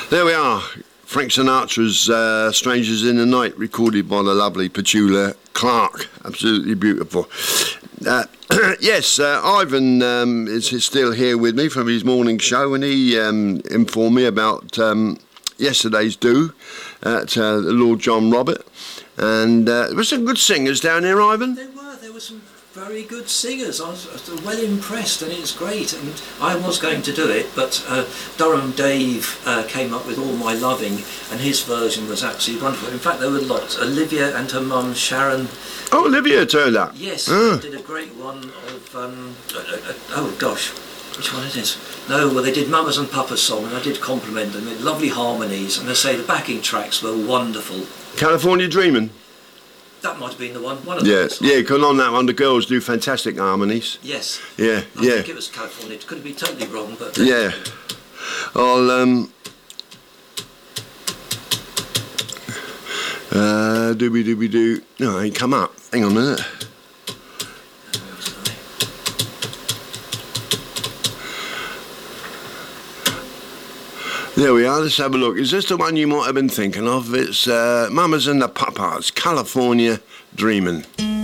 There we are. Frank Sinatra's Strangers in the Night, recorded by the lovely Petula Clark. Absolutely beautiful. Yes, Ivan is still here with me from his morning show, and he informed me about yesterday's do at the Lord John Robert. And there were some good singers down there, Ivan. There were some very good singers. I was well impressed, and it's great. And I was going to do it, but Durham Dave came up with All My Loving, and his version was absolutely wonderful. In fact, there were lots. Olivia and her mum Sharon. Oh, Olivia turned up. Yes, did a great one of oh gosh, which one is this? No, well, they did Mamas and Papa's song, and I did compliment them. They had lovely harmonies, and they say the backing tracks were wonderful. California Dreamin'. That might have been the one. One of them. Yeah, because on that one the girls do fantastic harmonies. Yes. Yeah, I think it was California. It could be totally wrong, but yeah. I'll dooby. No, I ain't come up. Hang on a minute. There we are, let's have a look. Is this the one you might have been thinking of? It's Mamas and the Papas, California Dreamin'.